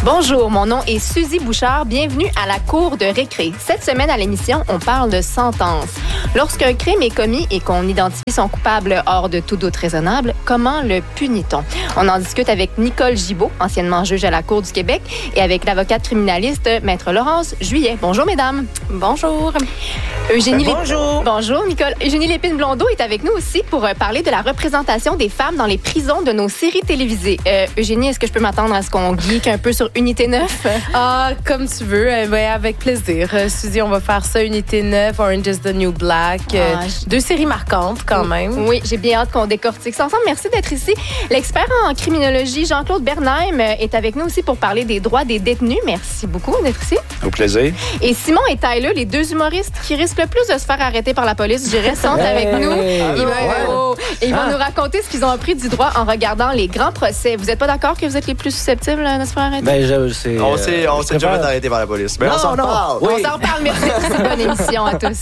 Bonjour, mon nom est Suzy Bouchard. Bienvenue à la cour de récré. Cette semaine à l'émission, on parle de sentence. Lorsqu'un crime est commis et qu'on identifie son coupable hors de tout doute raisonnable, comment le punit-on? On en discute avec Nicole Gibault, anciennement juge à la Cour du Québec, et avec l'avocate criminaliste Maître Laurence Juillet. Bonjour, mesdames. Bonjour. Bonjour. Bonjour, Nicole. Eugénie Lépine-Blondeau est avec nous aussi pour parler de la représentation des femmes dans les prisons de nos séries télévisées. Eugénie, est-ce que je peux m'attendre à ce qu'on geek un peu sur Unité 9? Ah, comme tu veux. Avec plaisir. Suzy, on va faire ça. Unité 9, Orange is the New Black. Deux séries marquantes quand même. Oui, j'ai bien hâte qu'on décortique ça ensemble. Merci d'être ici. L'expert en criminologie, Jean-Claude Bernheim, est avec nous aussi pour parler des droits des détenus. Merci beaucoup d'être ici. Au plaisir. Et Simon et Tyler, les deux humoristes qui risquent le plus de se faire arrêter par la police, je dirais, sont avec nous. Ils vont nous raconter ce qu'ils ont appris du droit en regardant les grands procès. Vous n'êtes pas d'accord que vous êtes les plus susceptibles de se faire arrêter? On s'est déjà fait arrêter par la police. Mais on s'en parle. Oui. On s'en parle. Merci. Bonne émission à tous.